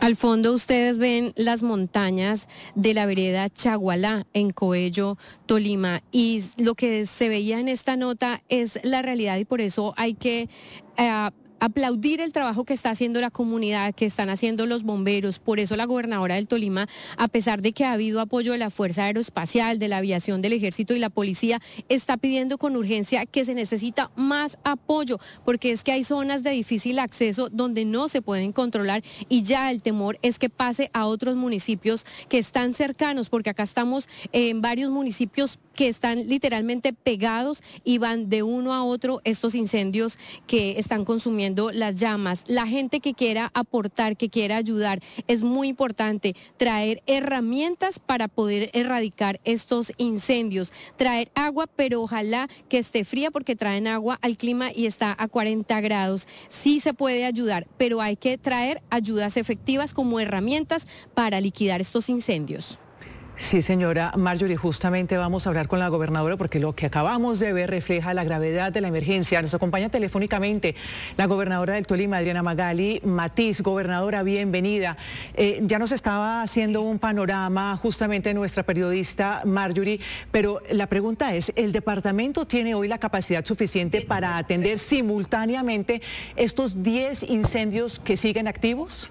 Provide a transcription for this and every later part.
Al fondo ustedes ven las montañas de la vereda Chagualá en Coello, Tolima, y lo que se veía en esta nota es la realidad y por eso hay que aplaudir el trabajo que está haciendo la comunidad, que están haciendo los bomberos. Por eso la gobernadora del Tolima, a pesar de que ha habido apoyo de la Fuerza Aeroespacial, de la aviación, del Ejército y la policía, está pidiendo con urgencia que se necesita más apoyo, porque es que hay zonas de difícil acceso donde no se pueden controlar y ya el temor es que pase a otros municipios que están cercanos, porque acá estamos en varios municipios que están literalmente pegados y van de uno a otro estos incendios que están consumiendo las llamas. La gente que quiera aportar, que quiera ayudar, es muy importante traer herramientas para poder erradicar estos incendios, traer agua, pero ojalá que esté fría porque traen agua al clima y está a 40 grados. Sí se puede ayudar, pero hay que traer ayudas efectivas como herramientas para liquidar estos incendios. Sí, señora Marjorie, justamente vamos a hablar con la gobernadora porque lo que acabamos de ver refleja la gravedad de la emergencia. Nos acompaña telefónicamente la gobernadora del Tolima, Adriana Magali Matiz. Gobernadora, bienvenida. Ya nos estaba haciendo un panorama justamente nuestra periodista Marjorie, pero la pregunta es, ¿el departamento tiene hoy la capacidad suficiente para atender simultáneamente estos 10 incendios que siguen activos?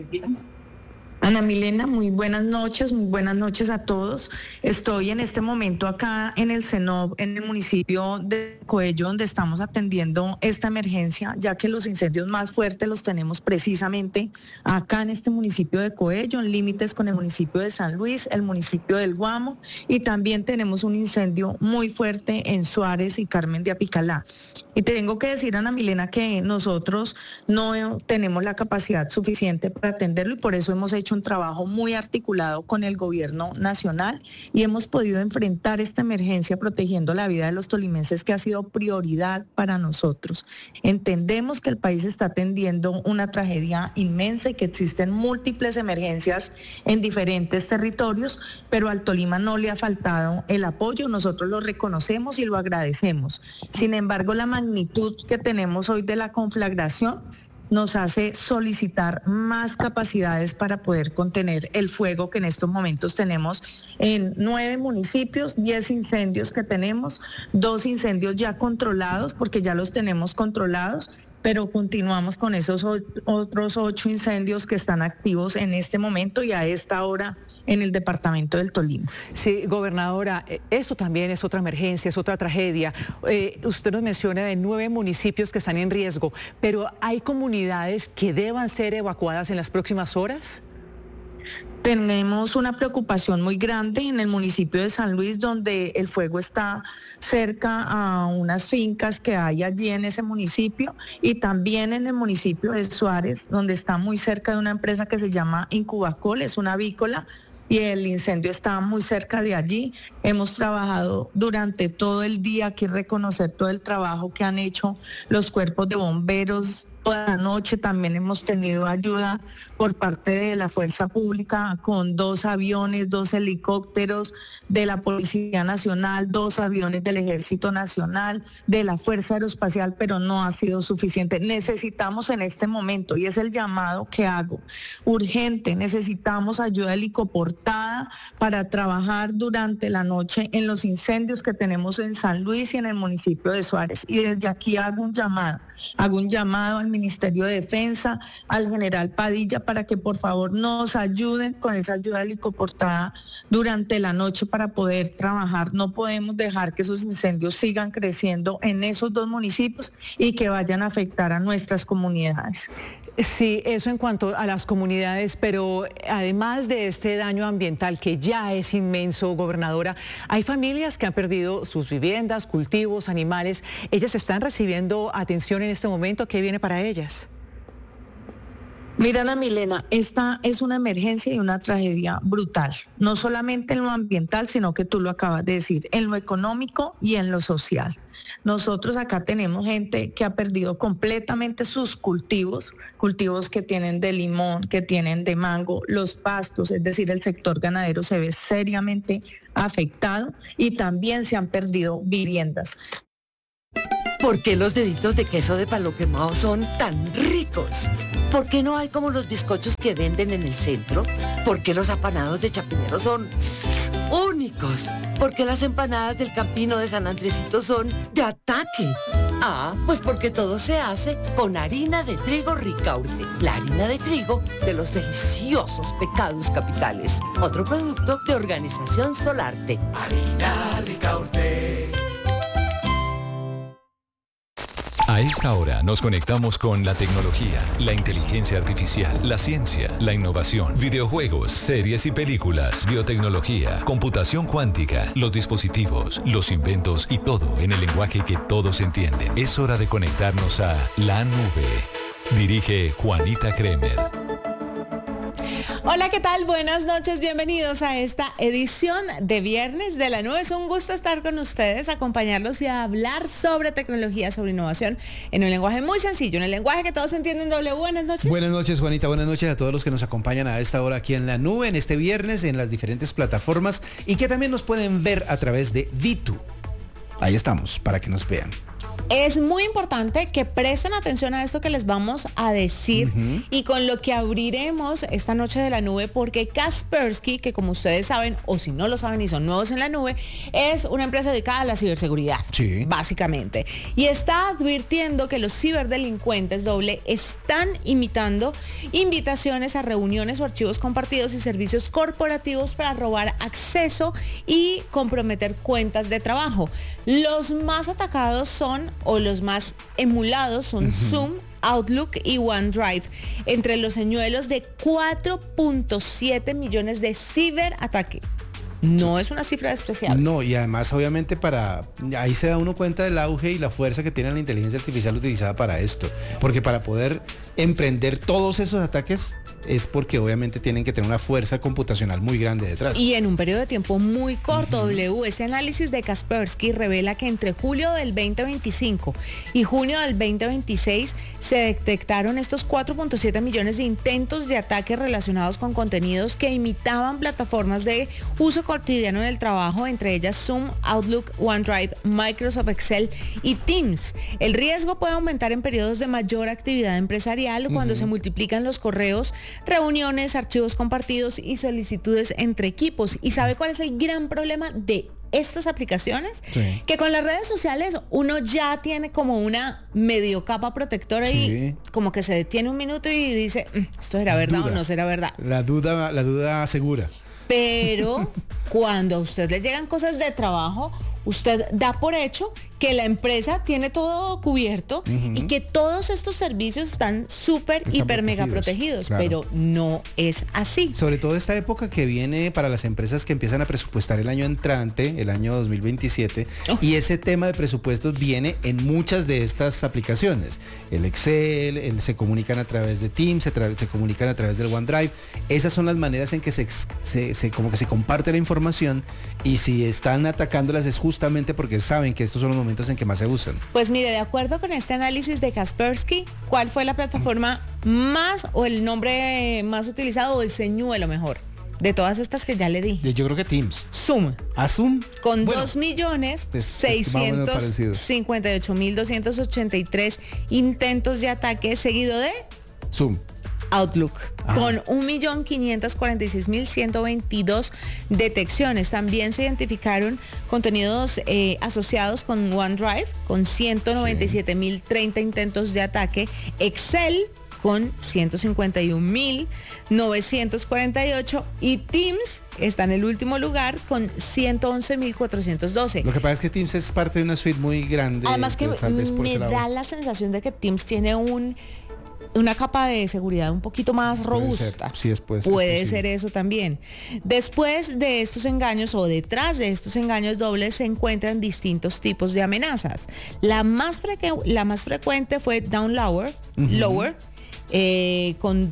Ana Milena, muy buenas noches a todos. Estoy en este momento acá en el CENOV, en el municipio de Coello, donde estamos atendiendo esta emergencia, ya que los incendios más fuertes los tenemos precisamente acá en este municipio de Coello, en límites con el municipio de San Luis, el municipio del Guamo, y también tenemos un incendio muy fuerte en Suárez y Carmen de Apicalá. Y tengo que decir, Ana Milena, que nosotros no tenemos la capacidad suficiente para atenderlo y por eso hemos hecho un trabajo muy articulado con el gobierno nacional y hemos podido enfrentar esta emergencia protegiendo la vida de los tolimenses, que ha sido prioridad para nosotros. Entendemos que el país está atendiendo una tragedia inmensa y que existen múltiples emergencias en diferentes territorios, pero al Tolima no le ha faltado el apoyo, nosotros lo reconocemos y lo agradecemos. Sin embargo, la magnitud que tenemos hoy de la conflagración nos hace solicitar más capacidades para poder contener el fuego que en estos momentos tenemos en 9 municipios, 10 incendios que tenemos, 2 incendios ya controlados porque ya los tenemos controlados, pero continuamos con esos otros 8 incendios que están activos en este momento y a esta hora en el departamento del Tolima. Sí, gobernadora, eso también es otra emergencia, es otra tragedia. Usted nos menciona de 9 municipios que están en riesgo, pero ¿hay comunidades que deban ser evacuadas en las próximas horas? Tenemos una preocupación muy grande en el municipio de San Luis, donde el fuego está cerca a unas fincas que hay allí en ese municipio, y también en el municipio de Suárez, donde está muy cerca de una empresa que se llama Incubacol, es una avícola, y el incendio está muy cerca de allí. Hemos trabajado durante todo el día, hay que reconocer todo el trabajo que han hecho los cuerpos de bomberos. Toda la noche también hemos tenido ayuda por parte de la Fuerza Pública con 2 aviones, 2 helicópteros de la Policía Nacional, 2 aviones del Ejército Nacional, de la Fuerza Aeroespacial, pero no ha sido suficiente. Necesitamos en este momento, y es el llamado que hago, urgente, necesitamos ayuda helicoportada para trabajar durante la noche en los incendios que tenemos en San Luis y en el municipio de Suárez. Y desde aquí hago un llamado al Ministerio de Defensa, al general Padilla, para que por favor nos ayuden con esa ayuda helicoportada durante la noche para poder trabajar. No podemos dejar que esos incendios sigan creciendo en esos 2 municipios y que vayan a afectar a nuestras comunidades. Sí, eso en cuanto a las comunidades, pero además de este daño ambiental que ya es inmenso, gobernadora, hay familias que han perdido sus viviendas, cultivos, animales. ¿Ellas están recibiendo atención en este momento? ¿Qué viene para ellas? Mira, Ana Milena, esta es una emergencia y una tragedia brutal, no solamente en lo ambiental, sino que tú lo acabas de decir, en lo económico y en lo social. Nosotros acá tenemos gente que ha perdido completamente sus cultivos que tienen de limón, que tienen de mango, los pastos, es decir, el sector ganadero se ve seriamente afectado y también se han perdido viviendas. ¿Por qué los deditos de queso de palo quemado son tan ricos? ¿Por qué no hay como los bizcochos que venden en el centro? ¿Por qué los apanados de Chapinero son únicos? ¿Por qué las empanadas del Campino de San Andresito son de ataque? Pues porque todo se hace con harina de trigo Ricaurte, la harina de trigo de los deliciosos pecados capitales. Otro producto de Organización Solarte. Harina Ricaurte. A esta hora nos conectamos con la tecnología, la inteligencia artificial, la ciencia, la innovación, videojuegos, series y películas, biotecnología, computación cuántica, los dispositivos, los inventos y todo en el lenguaje que todos entienden. Es hora de conectarnos a la nube. Dirige Juanita Kremer. Hola, ¿qué tal? Buenas noches, bienvenidos a esta edición de Viernes de la Nube. Es un gusto estar con ustedes, acompañarlos y hablar sobre tecnología, sobre innovación en un lenguaje muy sencillo, en el lenguaje que todos entienden. Buenas noches. Buenas noches, Juanita. Buenas noches a todos los que nos acompañan a esta hora aquí en la nube, en este viernes, en las diferentes plataformas y que también nos pueden ver a través de Vitu. Ahí estamos, para que nos vean. Es muy importante que presten atención a esto que les vamos a decir y con lo que abriremos esta noche de la nube, porque Kaspersky, que como ustedes saben, o si no lo saben y son nuevos en la nube, es una empresa dedicada a la ciberseguridad, básicamente. Y está advirtiendo que los ciberdelincuentes están imitando invitaciones a reuniones o archivos compartidos y servicios corporativos para robar acceso y comprometer cuentas de trabajo. Los más atacados o los más emulados son Zoom, Outlook y OneDrive, entre los señuelos de 4.7 millones de ciberataque. No es una cifra despreciable. No, y además obviamente ahí se da uno cuenta del auge y la fuerza que tiene la inteligencia artificial utilizada para esto, porque para poder emprender todos esos ataques es porque obviamente tienen que tener una fuerza computacional muy grande detrás. Y en un periodo de tiempo muy corto, Este análisis de Kaspersky revela que entre julio del 2025 y junio del 2026 se detectaron estos 4.7 millones de intentos de ataque relacionados con contenidos que imitaban plataformas de uso cotidiano en el trabajo, entre ellas Zoom, Outlook, OneDrive, Microsoft Excel y Teams. El riesgo puede aumentar en periodos de mayor actividad empresarial cuando se multiplican los correos, reuniones, archivos compartidos y solicitudes entre equipos. ¿Y sabe cuál es el gran problema de estas aplicaciones? Que con las redes sociales uno ya tiene como una medio capa protectora y como que se detiene un minuto y dice, ¿esto era verdad o no será verdad? La duda segura. Pero cuando a usted le llegan cosas de trabajo, usted da por hecho que la empresa tiene todo cubierto y que todos estos servicios están súper, hiper, mega protegidos, claro. Pero no es así. Sobre todo esta época que viene para las empresas que empiezan a presupuestar el año entrante, el año 2027, y ese tema de presupuestos viene en muchas de estas aplicaciones. El Excel, se comunican a través de Teams, se comunican a través del OneDrive. Esas son las maneras en que como que se comparte la información, y si están atacándolas es justamente porque saben que estos son los momentos en que más se usan. Pues mire, de acuerdo con este análisis de Kaspersky, ¿cuál fue la plataforma más o el nombre más utilizado o el señuelo mejor de todas estas que ya le dije? Yo creo que Teams. Zoom. ¿A Zoom? Con 2.658.283 intentos de ataque, seguido de Zoom. Outlook, con 1.546.122 detecciones. También se identificaron contenidos asociados con OneDrive, con 197.030 intentos de ataque, Excel con 151.948 y Teams está en el último lugar con 111.412. Lo que pasa es que Teams es parte de una suite muy grande. Además que me da la sensación de que Teams tiene una capa de seguridad un poquito más robusta. Puede ser eso también. Después de estos engaños o detrás de estos engaños dobles se encuentran distintos tipos de amenazas. La más frecuente fue Downlower, con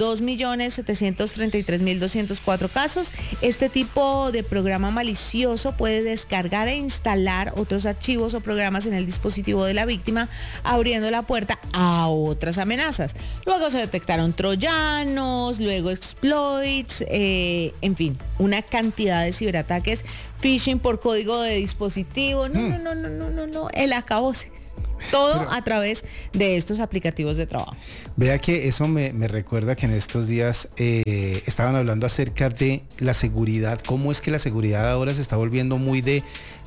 2.733.204 casos. Este tipo de programa malicioso puede descargar e instalar otros archivos o programas en el dispositivo de la víctima, abriendo la puerta a otras amenazas. Luego se detectaron troyanos, luego exploits, en fin, una cantidad de ciberataques, phishing por código de dispositivo. No, el acabose. Todo a través de estos aplicativos de trabajo. Vea que eso me recuerda que en estos días estaban hablando acerca de la seguridad, cómo es que la seguridad ahora se está volviendo muy de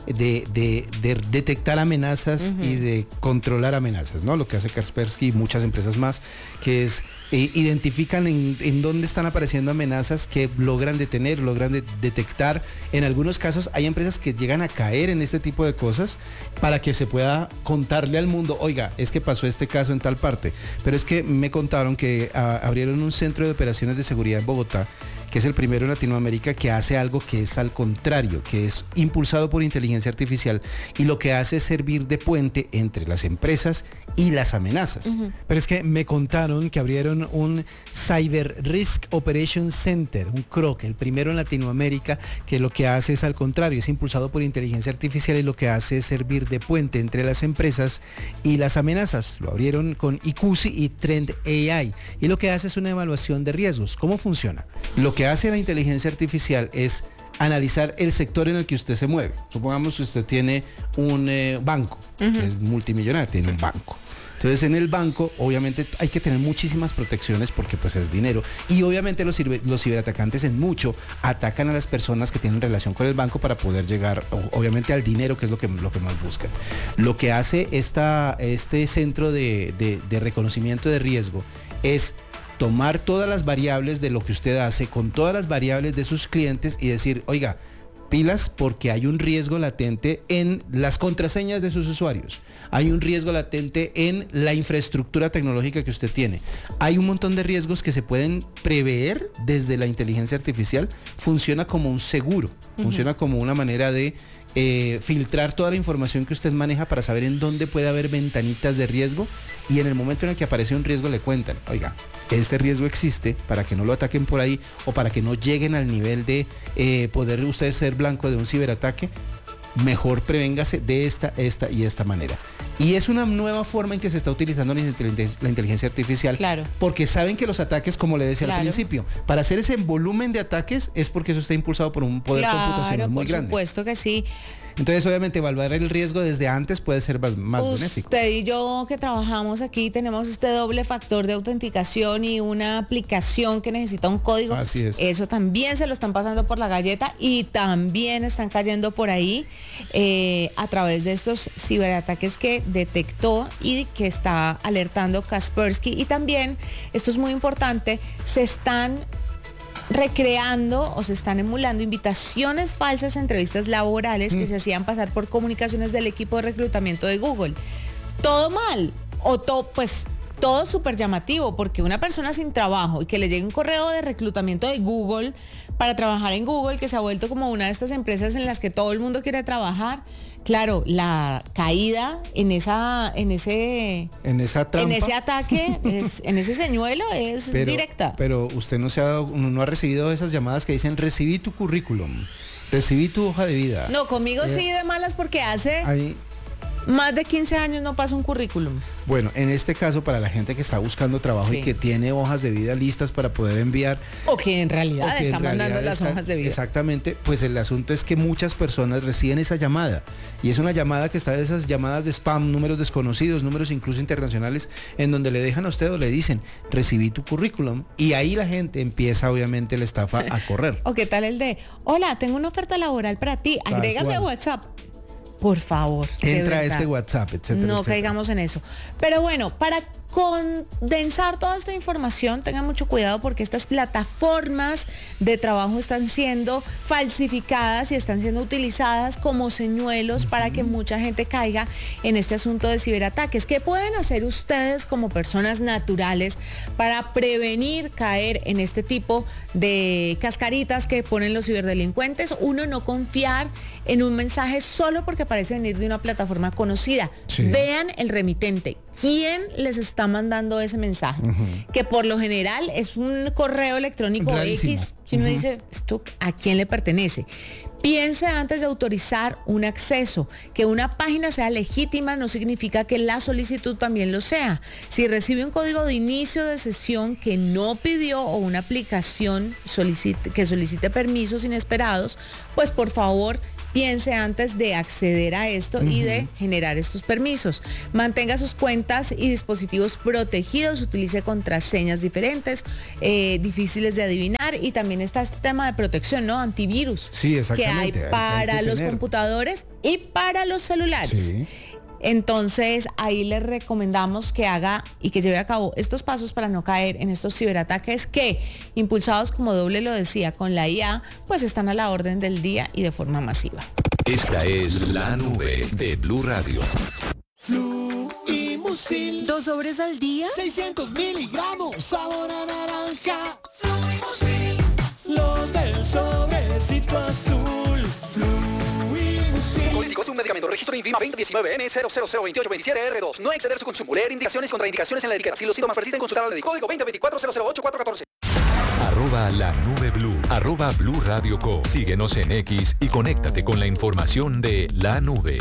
detectar amenazas y de controlar amenazas, ¿no? Lo que hace Kaspersky y muchas empresas más, que es identifican en dónde están apareciendo amenazas que logran detener, logran detectar. En algunos casos hay empresas que llegan a caer en este tipo de cosas para que se pueda contarle al mundo, oiga, es que pasó este caso en tal parte. Pero es que me contaron que abrieron un centro de operaciones de seguridad en Bogotá, que es el primero en Latinoamérica que hace algo que es al contrario, que es impulsado por inteligencia artificial, y lo que hace es servir de puente entre las empresas y las amenazas. Pero es que me contaron que abrieron un Cyber Risk Operations Center, un CROC, el primero en Latinoamérica, que lo que hace es al contrario, es impulsado por inteligencia artificial y lo que hace es servir de puente entre las empresas y las amenazas. Lo abrieron con Icusi y Trend AI, y lo que hace es una evaluación de riesgos. ¿Cómo funciona? Lo que hace la inteligencia artificial es analizar el sector en el que usted se mueve. Supongamos que usted tiene un banco, es multimillonario, tiene un banco. Entonces en el banco obviamente hay que tener muchísimas protecciones porque pues es dinero, y obviamente los ciberatacantes en mucho atacan a las personas que tienen relación con el banco para poder llegar obviamente al dinero, que es lo que más buscan. Lo que hace este centro de reconocimiento de riesgo es tomar todas las variables de lo que usted hace con todas las variables de sus clientes y decir, oiga, pilas, porque hay un riesgo latente en las contraseñas de sus usuarios, hay un riesgo latente en la infraestructura tecnológica que usted tiene, hay un montón de riesgos que se pueden prever desde la inteligencia artificial. Funciona como un seguro, funciona como una manera de filtrar toda la información que usted maneja para saber en dónde puede haber ventanitas de riesgo, y en el momento en el que aparece un riesgo le cuentan, oiga, este riesgo existe, para que no lo ataquen por ahí o para que no lleguen al nivel de poder usted ser blanco de un ciberataque. Mejor prevéngase de esta y esta manera. Y es una nueva forma en que se está utilizando la inteligencia artificial, claro, porque saben que los ataques, como le decía al principio, para hacer ese volumen de ataques es porque eso está impulsado por un poder computacional muy grande. Por supuesto que sí. Entonces, obviamente, evaluar el riesgo desde antes puede ser más benéfico. Usted y yo que trabajamos aquí tenemos este doble factor de autenticación y una aplicación que necesita un código. Así es. Eso también se lo están pasando por la galleta y también están cayendo por ahí a través de estos ciberataques que detectó y que está alertando Kaspersky. Y también, esto es muy importante, se están recreando o se están emulando invitaciones falsas a entrevistas laborales que se hacían pasar por comunicaciones del equipo de reclutamiento de Google. Todo mal, o todo súper llamativo, porque una persona sin trabajo y que le llegue un correo de reclutamiento de Google para trabajar en Google, que se ha vuelto como una de estas empresas en las que todo el mundo quiere trabajar. Claro, la caída en esa trampa, en ese ataque, en ese señuelo es directa. Pero usted no ha recibido esas llamadas que dicen recibí tu currículum, recibí tu hoja de vida. No, conmigo sí de malas, porque hace más de 15 años no pasa un currículum. Bueno, en este caso, para la gente que está buscando trabajo y que tiene hojas de vida listas para poder enviar. O que en realidad está mandando las hojas de vida. Exactamente, pues el asunto es que muchas personas reciben esa llamada. Y es una llamada que está de esas llamadas de spam, números desconocidos, números incluso internacionales, en donde le dejan a usted o le dicen, recibí tu currículum. Y ahí la gente empieza, obviamente, la estafa a correr. ¿O qué tal el de, hola, tengo una oferta laboral para ti, agrégame a WhatsApp? Por favor. Entra a este WhatsApp, etcétera. No caigamos en eso. Pero bueno, para condensar toda esta información, tengan mucho cuidado, porque estas plataformas de trabajo están siendo falsificadas y están siendo utilizadas como señuelos para que mucha gente caiga en este asunto de ciberataques. ¿Qué pueden hacer ustedes como personas naturales para prevenir caer en este tipo de cascaritas que ponen los ciberdelincuentes? Uno, no confiar en un mensaje solo porque parece venir de una plataforma conocida. Sí. Vean el remitente. ¿Quién les está mandando ese mensaje? Que por lo general es un correo electrónico X, que uno dice, ¿esto a quién le pertenece? Piense antes de autorizar un acceso. Que una página sea legítima no significa que la solicitud también lo sea. Si recibe un código de inicio de sesión que no pidió, o una aplicación que solicite permisos inesperados, pues por favor piense antes de acceder a esto y de generar estos permisos. Mantenga sus cuentas y dispositivos protegidos, utilice contraseñas diferentes, difíciles de adivinar, y también está este tema de protección, ¿no? Antivirus. Sí, exactamente. Que hay para los computadores y para los celulares. Sí. Entonces, ahí les recomendamos que haga y que lleve a cabo estos pasos para no caer en estos ciberataques que, impulsados, como Doble lo decía, con la IA, pues están a la orden del día y de forma masiva. Esta es La Nube de Blue Radio. Fluimusil. 2 sobres al día. 600 miligramos, sabor a naranja. Fluimusil. Los del sobrecito azul. Fluimusil. Políticos es un medicamento. Registro INVIMA 2019-M002827R2. No exceder su consumo. Leer indicaciones y contraindicaciones en la etiqueta. Si los síntomas persisten, consultar al médico. Código 2024-008414. @La Nube Blue, @Blue Radio Co. Síguenos en X y conéctate con la información de La Nube.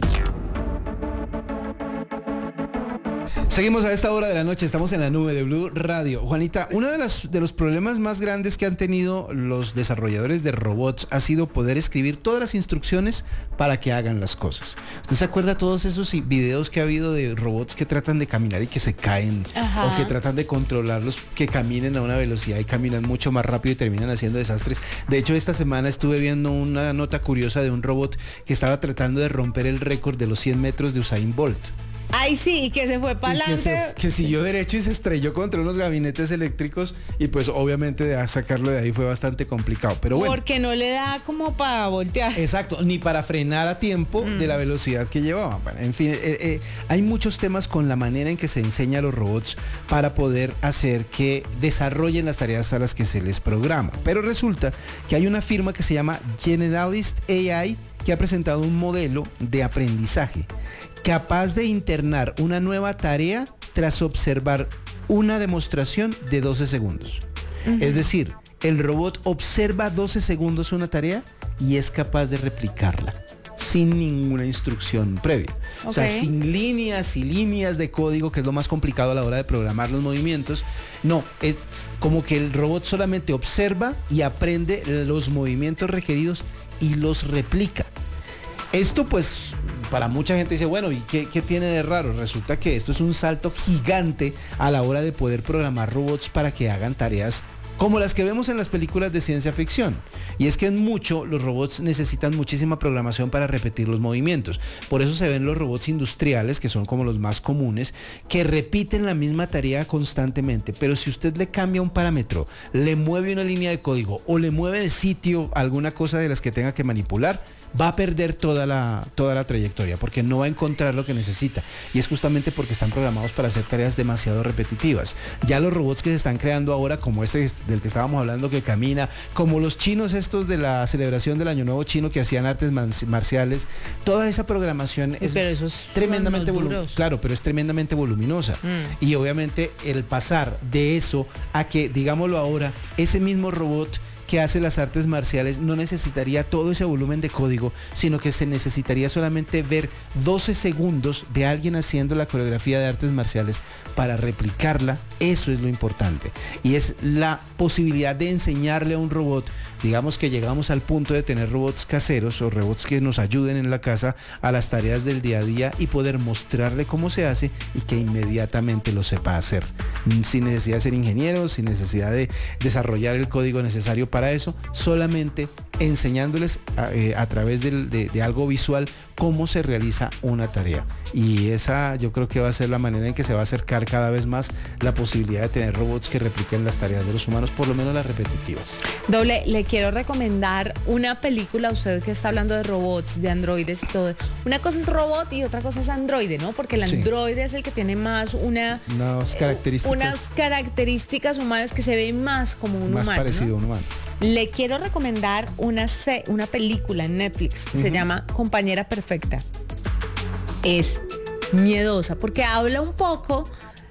Seguimos a esta hora de la noche, estamos en la nube de Blue Radio. Juanita, uno de los problemas más grandes que han tenido los desarrolladores de robots ha sido poder escribir todas las instrucciones para que hagan las cosas. ¿Usted se acuerda de todos esos videos que ha habido de robots que tratan de caminar y que se caen? Ajá. O que tratan de controlarlos, que caminen a una velocidad y caminan mucho más rápido y terminan haciendo desastres. De hecho, esta semana estuve viendo una nota curiosa de un robot que estaba tratando de romper el récord de los 100 metros de Usain Bolt. Ay, sí, que se fue para adelante. Que siguió derecho y se estrelló contra unos gabinetes eléctricos y pues obviamente sacarlo de ahí fue bastante complicado. Pero bueno. Porque no le da como para voltear. Exacto, ni para frenar a tiempo de la velocidad que llevaba. Bueno, en fin, hay muchos temas con la manera en que se enseña a los robots para poder hacer que desarrollen las tareas a las que se les programa. Pero resulta que hay una firma que se llama Generalist AI que ha presentado un modelo de aprendizaje capaz de internar una nueva tarea tras observar una demostración de 12 segundos. Es decir, el robot observa 12 segundos una tarea y es capaz de replicarla sin ninguna instrucción previa. O sea, sin líneas y líneas de código, que es lo más complicado a la hora de programar los movimientos. No, es como que el robot solamente observa y aprende los movimientos requeridos y los replica. Esto pues para mucha gente dice, bueno, ¿y qué tiene de raro? Resulta que esto es un salto gigante a la hora de poder programar robots para que hagan tareas como las que vemos en las películas de ciencia ficción. Y es que en mucho los robots necesitan muchísima programación para repetir los movimientos. Por eso se ven los robots industriales, que son como los más comunes, que repiten la misma tarea constantemente. Pero si usted le cambia un parámetro, le mueve una línea de código o le mueve de sitio alguna cosa de las que tenga que manipular, va a perder toda la trayectoria, porque no va a encontrar lo que necesita. Y es justamente porque están programados para hacer tareas demasiado repetitivas. Ya los robots que se están creando ahora, como este del que estábamos hablando, que camina, como los chinos estos de la celebración del Año Nuevo chino, que hacían artes marciales, toda esa programación es tremendamente voluminosa. Claro, pero es tremendamente voluminosa. Y obviamente el pasar de eso a que, digámoslo ahora, ese mismo robot que hace las artes marciales no necesitaría todo ese volumen de código, sino que se necesitaría solamente ver 12 segundos de alguien haciendo la coreografía de artes marciales para replicarla. Eso es lo importante. Y es la posibilidad de enseñarle a un robot, digamos que llegamos al punto de tener robots caseros o robots que nos ayuden en la casa a las tareas del día a día y poder mostrarle cómo se hace y que inmediatamente lo sepa hacer, sin necesidad de ser ingeniero, sin necesidad de desarrollar el código necesario para eso, solamente enseñándoles a través de algo visual cómo se realiza una tarea. Y esa yo creo que va a ser la manera en que se va a acercar cada vez más la posibilidad de tener robots que repliquen las tareas de los humanos, por lo menos las repetitivas. Doble, le quiero recomendar una película, usted que está hablando de robots, de androides y todo. Una cosa es robot y otra cosa es androide, ¿no? Porque el androide es el que tiene más unas características humanas, que se ve más como un humano. Más parecido a un humano. Le quiero recomendar una película en Netflix, se llama Compañera Perfecta. Es miedosa porque habla un poco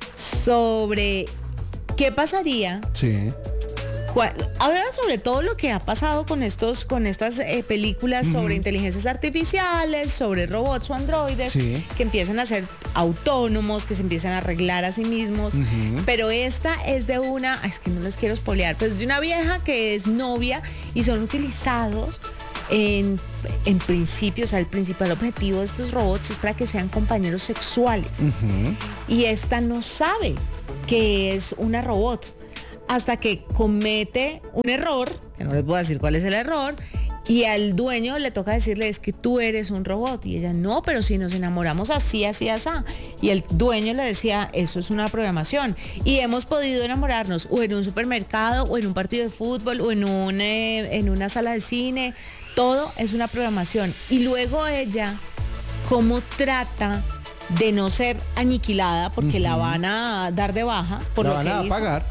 sobre qué pasaría. Sí. Habla sobre todo lo que ha pasado con estas películas sobre inteligencias artificiales, sobre robots o androides que empiezan a ser autónomos, que se empiezan a arreglar a sí mismos. Pero esta es de es que no les quiero spoilear, pero es de una vieja que es novia y son utilizados en principio, o sea, el principal objetivo de estos robots es para que sean compañeros sexuales. Y esta no sabe que es una robot hasta que comete un error, que no les puedo decir cuál es el error, y al dueño le toca decirle, es que tú eres un robot. Y ella, no, pero si nos enamoramos así, así, así. Y el dueño le decía, eso es una programación. Y hemos podido enamorarnos o en un supermercado, o en un partido de fútbol, o en una sala de cine. Todo es una programación. Y luego ella, ¿cómo trata de no ser aniquilada? Porque la van a dar de baja por lo que hizo. La van a pagar.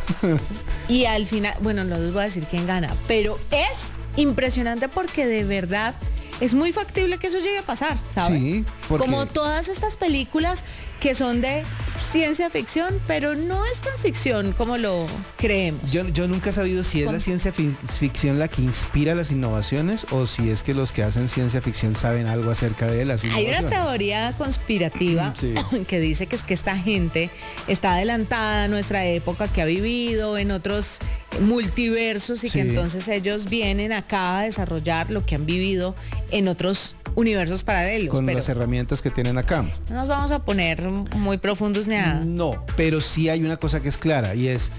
Y al final, bueno, no les voy a decir quién gana, pero es impresionante porque de verdad es muy factible que eso llegue a pasar, ¿sabes? Sí, porque... Como todas estas películas que son de ciencia ficción, pero no es tan ficción como lo creemos. Yo nunca he sabido si es la ciencia ficción la que inspira las innovaciones o si es que los que hacen ciencia ficción saben algo acerca de las innovaciones. Hay una teoría conspirativa que dice que es que esta gente está adelantada a nuestra época, que ha vivido en otros multiversos y que entonces ellos vienen acá a desarrollar lo que han vivido en otros universos paralelos. Con las herramientas que tienen acá. No nos vamos a poner muy profundos ni nada. No, pero sí hay una cosa que es clara y es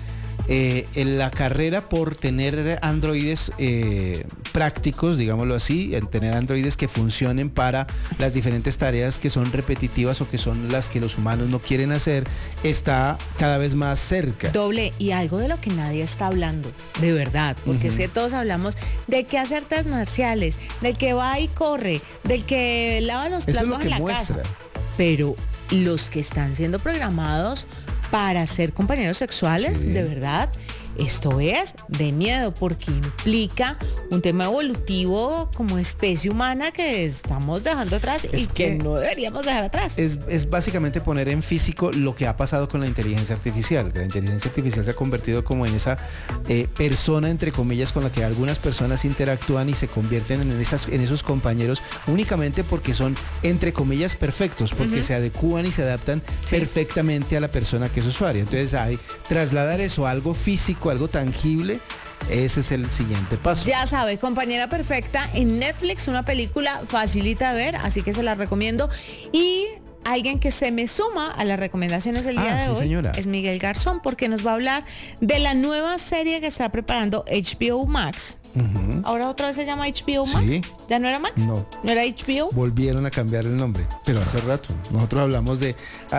en la carrera por tener androides prácticos, digámoslo así, en tener androides que funcionen para las diferentes tareas que son repetitivas o que son las que los humanos no quieren hacer, está cada vez más cerca. Doble, y algo de lo que nadie está hablando, de verdad, porque es que todos hablamos de que hace artes marciales, del que va y corre, del que lava los platos en la casa. Pero los que están siendo programados para ser compañeros sexuales, de verdad, esto es de miedo porque implica un tema evolutivo como especie humana que estamos dejando atrás y que no deberíamos dejar atrás. Es básicamente poner en físico lo que ha pasado con la inteligencia artificial. La inteligencia artificial se ha convertido como en esa persona, entre comillas, con la que algunas personas interactúan y se convierten en esos compañeros únicamente porque son, entre comillas, perfectos, porque se adecúan y se adaptan perfectamente a la persona que es usuaria. Entonces, trasladar eso a algo físico, algo tangible, ese es el siguiente paso. Ya sabe, Compañera Perfecta en Netflix, una película facilita de ver, así que se la recomiendo. Y alguien que se me suma a las recomendaciones del día de hoy, señora, es Miguel Garzón, porque nos va a hablar de la nueva serie que está preparando HBO Max. Ahora otra vez se llama HBO Max. ¿Sí? ¿Ya no era Max? No. ¿No era HBO? Volvieron a cambiar el nombre, pero hace rato. Nosotros hablamos de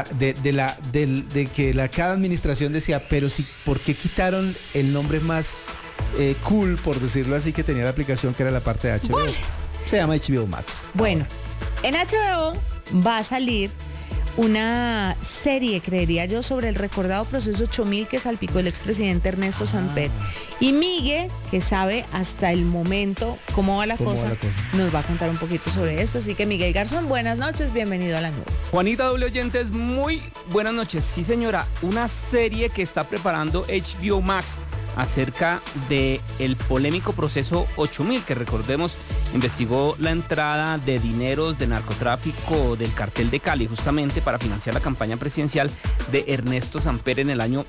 que cada administración decía, pero sí, ¿por qué quitaron el nombre más cool, por decirlo así, que tenía la aplicación, que era la parte de HBO? Bueno. Se llama HBO Max. Bueno, en HBO va a salir una serie, creería yo, sobre el recordado proceso 8000 que salpicó el expresidente Ernesto Samper. Y Miguel, que sabe hasta el momento cómo va la cosa, nos va a contar un poquito sobre esto. Así que Miguel Garzón, buenas noches, bienvenido a La Nube. Juanita, doble oyentes, muy buenas noches. Sí, señora, una serie que está preparando HBO Max acerca de el polémico proceso 8000, que recordemos investigó la entrada de dineros de narcotráfico del cartel de Cali justamente para financiar la campaña presidencial de Ernesto Samper en el año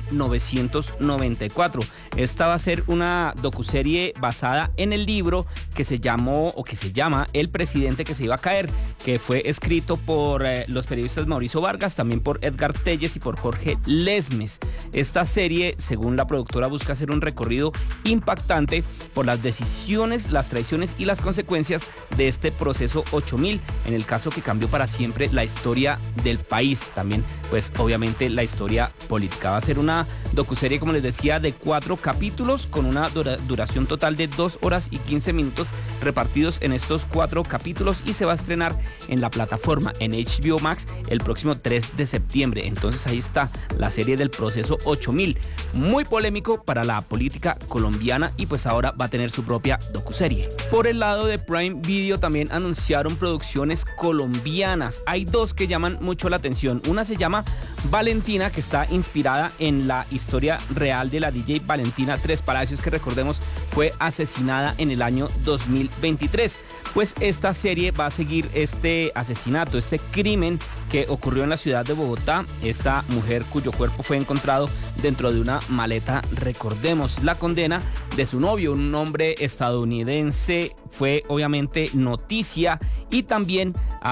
1994. Esta va a ser una docuserie basada en el libro que se llama El presidente que se iba a caer, que fue escrito por los periodistas Mauricio Vargas, también por Edgar Telles y por Jorge Lesmes. Esta serie, según la productora, busca hacer un recorrido impactante por las decisiones, las traiciones y las consecuencias de este proceso 8000, en el caso que cambió para siempre la historia del país, también pues obviamente la historia política. Va a ser una docuserie, como les decía, de 4 capítulos con una duración total de 2 horas y 15 minutos repartidos en estos 4 capítulos y se va a estrenar en la plataforma en HBO Max el próximo 3 de septiembre. Entonces ahí está la serie del proceso 8000, muy polémico para la política colombiana y pues ahora va a tener su propia docuserie. Por el lado de Prime Video también anunciaron producciones colombianas. Hay 2 que llaman mucho la atención. Una se llama Valentina, que está inspirada en la historia real de la DJ Valentina Tres Palacios, que recordemos fue asesinada en el año 2023. Pues esta serie va a seguir este asesinato, este crimen que que ocurrió en la ciudad de Bogotá. Esta mujer cuyo cuerpo fue encontrado dentro de una maleta. Recordemos la condena de su novio, un hombre estadounidense, fue obviamente noticia, y también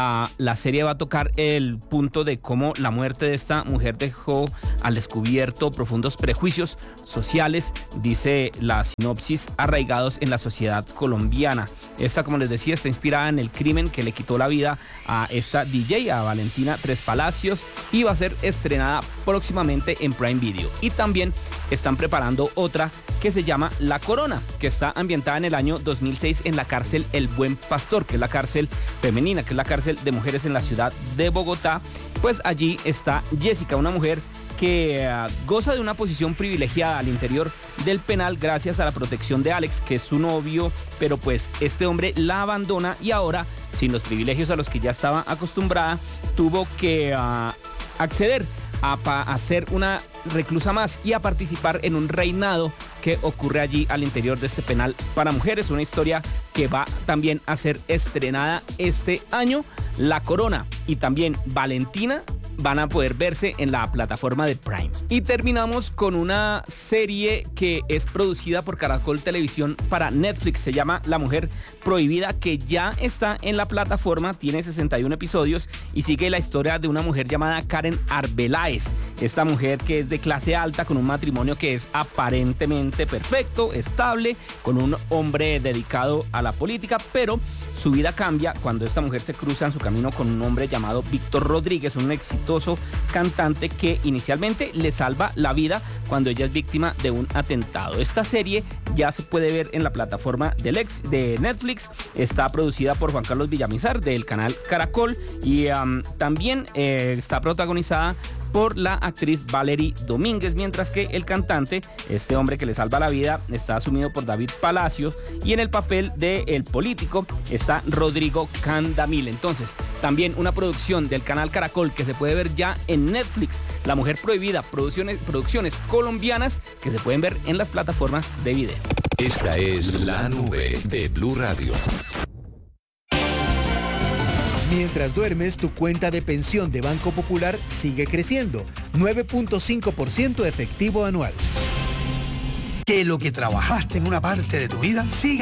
la serie va a tocar el punto de cómo la muerte de esta mujer dejó al descubierto profundos prejuicios sociales, dice la sinopsis, arraigados en la sociedad colombiana. Esta, como les decía, está inspirada en el crimen que le quitó la vida a esta DJ, a Valentina Tres Palacios, y va a ser estrenada próximamente en Prime Video. Y también están preparando otra que se llama La Corona, que está ambientada en el año 2006 en la cárcel El Buen Pastor, que es la cárcel femenina, que es la cárcel de mujeres en la ciudad de Bogotá. Pues allí está Jessica, una mujer que goza de una posición privilegiada al interior del penal gracias a la protección de Alex, que es su novio, pero pues este hombre la abandona y ahora, sin los privilegios a los que ya estaba acostumbrada, tuvo que acceder a ser una reclusa más y a participar en un reinado que ocurre allí al interior de este penal para mujeres. Una historia que va también a ser estrenada este año. La Corona y también Valentina van a poder verse en la plataforma de Prime. Y terminamos con una serie que es producida por Caracol Televisión para Netflix. Se llama La Mujer Prohibida, que ya está en la plataforma, tiene 61 episodios y sigue la historia de una mujer llamada Karen Arbeláez. Esta mujer que es de clase alta, con un matrimonio que es aparentemente perfecto, estable, con un hombre dedicado a la política, pero su vida cambia cuando esta mujer se cruza en su camino con un hombre llamado Víctor Rodríguez, un exitoso cantante que inicialmente le salva la vida cuando ella es víctima de un atentado. Esta serie ya se puede ver en la plataforma de Netflix. Está producida por Juan Carlos Villamizar del canal Caracol y también está protagonizada por la actriz Valerie Domínguez, mientras que el cantante, este hombre que le salva la vida, está asumido por David Palacios, y en el papel de el político está Rodrigo Candamil. Entonces, también una producción del canal Caracol que se puede ver ya en Netflix, La Mujer Prohibida, producciones colombianas que se pueden ver en las plataformas de video. Esta es La Nube de Blue Radio. Mientras duermes, tu cuenta de pensión de Banco Popular sigue creciendo, 9.5% efectivo anual. Que lo que trabajaste en una parte de tu vida siga